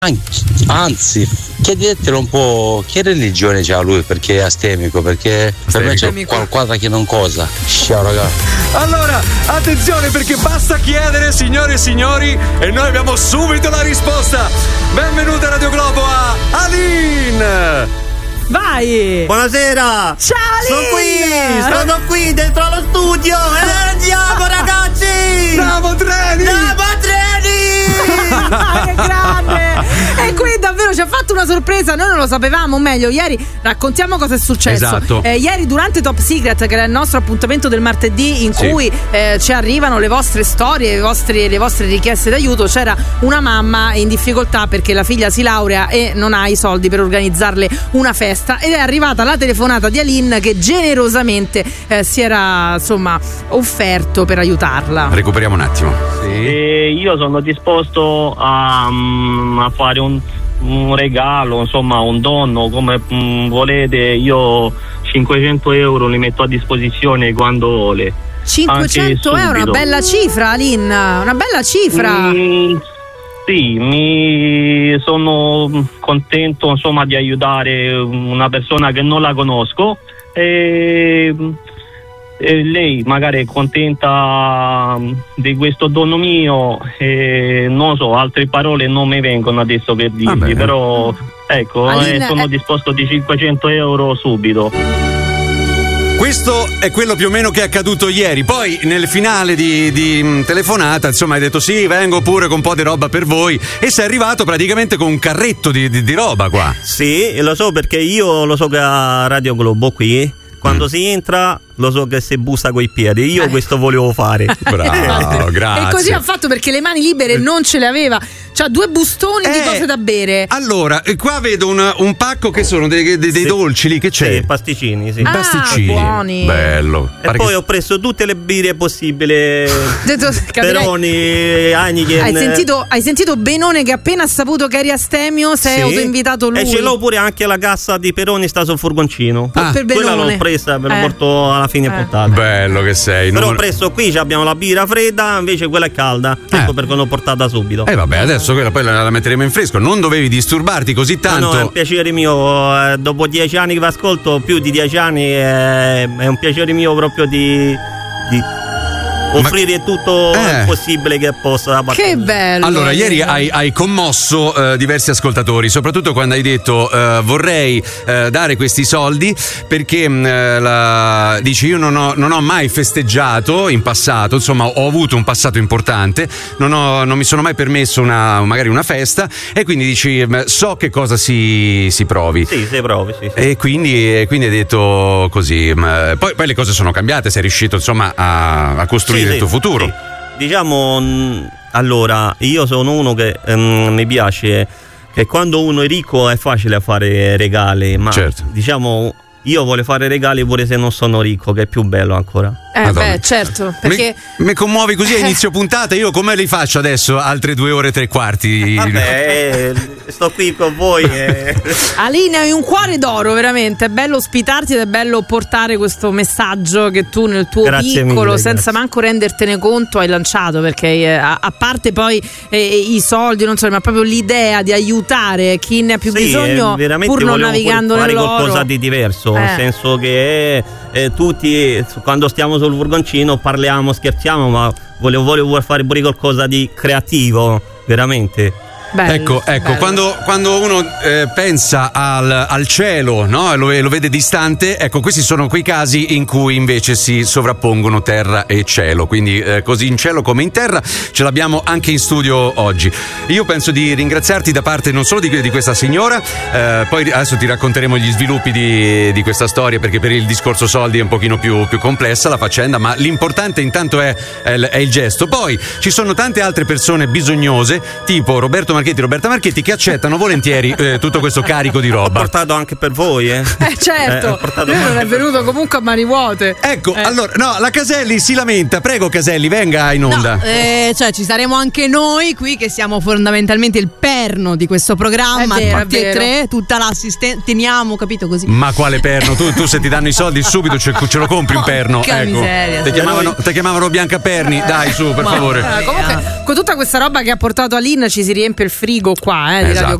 Anzi, chiedetelo un po' che religione c'ha lui, perché è astemico, perché per me c'è qualcosa che non cosa. Ciao ragazzi. Allora, attenzione, perché basta chiedere, signore e signori, e noi abbiamo subito la risposta. Benvenuta a Radio Globo a Aline. Vai! Buonasera! Ciao Aline! Sono qui dentro allo studio! Andiamo ragazzi! Bravo Treni! Che grande! E qui davvero ci ha fatto una sorpresa, noi non lo sapevamo, o meglio, ieri raccontiamo cosa è successo. Esatto. Ieri durante Top Secret, che era il nostro appuntamento del martedì in cui ci arrivano le vostre storie, le vostre richieste d'aiuto, c'era una mamma in difficoltà perché la figlia si laurea e non ha i soldi per organizzarle una festa, ed è arrivata la telefonata di Aline che generosamente si era insomma offerto per aiutarla. Recuperiamo un attimo. Io sono disposto a fare un regalo, insomma un dono, come volete. Io 500 euro li metto a disposizione quando vuole. 500 euro, una bella cifra Aline, una bella cifra. Sì, mi sono contento insomma di aiutare una persona che non la conosco e lei magari è contenta di questo dono mio, e non so, altre parole non mi vengono adesso per dirvi, però ecco, Aline, sono disposto di 500 euro subito. Questo è quello più o meno che è accaduto ieri. Poi nel finale di telefonata, insomma, hai detto sì, vengo pure con un po' di roba per voi, e sei arrivato praticamente con un carretto di roba qua. Sì, lo so, perché io lo so che a Radio Globo qui quando si entra lo so che si bussa coi piedi, io questo volevo fare. Bravo, grazie. E così ha fatto, perché le mani libere non ce le aveva. C'ha 2 bustoni di cose da bere. Allora, qua vedo un pacco che sono dei dolci lì, che c'è? Sì, pasticcini, sì. Pasticcini. Buoni. Bello. E poi ho preso tutte le birre possibili. Peroni, Heineken. Hai sentito Benone che appena ha saputo che eri astemio si è autoinvitato lui. E ce l'ho pure anche la cassa di Peroni, sta sul furgoncino. Per quella l'ho presa, me la porto alla fine puntata. Bello che sei. Però ho preso qui, abbiamo la birra fredda, invece quella è calda. Ecco perché l'ho portata subito. Vabbè, adesso quella poi la metteremo in fresco. Non dovevi disturbarti così tanto. No, è un piacere mio. Dopo 10 anni che vi ascolto, più di 10 anni, è un piacere mio proprio di offrire tutto il possibile che possa da parte. Che bello. Allora, ieri hai commosso diversi ascoltatori, soprattutto quando hai detto vorrei dare questi soldi perché dici io non ho mai festeggiato in passato, insomma ho avuto un passato importante, non mi sono mai permesso magari una festa, e quindi dici so che cosa si provi. Sì, si provi, sì. E quindi hai detto così. Poi le cose sono cambiate, sei riuscito insomma a costruire il tuo futuro. Sì. Diciamo, allora, io sono uno che mi piace che quando uno è ricco è facile fare regali, ma diciamo io voglio fare regali pure se non sono ricco, che è più bello ancora. Certo, perché mi commuovi così a inizio puntata, io come li faccio adesso altre 2 ore e 3/4? Vabbè, sto qui con voi. Aline, hai un cuore d'oro, veramente, è bello ospitarti ed è bello portare questo messaggio che tu nel tuo piccolo, senza manco rendertene conto, hai lanciato, perché a parte poi i soldi, non so, ma proprio l'idea di aiutare chi ne ha più bisogno, pur non navigando nell'oro. Fare qualcosa di diverso, nel senso che tutti quando stiamo sul furgoncino parliamo, scherziamo, ma voglio fare pure qualcosa di creativo, veramente. Bello, ecco, bello. Quando uno pensa al cielo, no? Lo vede distante, ecco, questi sono quei casi in cui invece si sovrappongono terra e cielo, quindi così in cielo come in terra ce l'abbiamo anche in studio oggi. Io penso di ringraziarti da parte non solo di questa signora, poi adesso ti racconteremo gli sviluppi di questa storia, perché per il discorso soldi è un pochino più complessa la faccenda, ma l'importante intanto è il gesto. Poi ci sono tante altre persone bisognose, tipo Roberta Marchetti, che accettano volentieri tutto questo carico di roba. Ho portato anche per voi, certo, lui non è venuto comunque a mani vuote. Ecco, allora, no, la Caselli si lamenta. Prego Caselli, venga in onda. No, cioè ci saremo anche noi qui, che siamo fondamentalmente il perno di questo programma, tutti e tre, tutta l'assistenza, teniamo, capito, così. Ma quale perno? Tu se ti danno i soldi subito ce lo compri un perno. Ecco. Miseria, ti chiamavano Bianca Perni, dai, su, per favore. Comunque, con tutta questa roba che ha portato Aline ci si riempie il frigo qua di Radio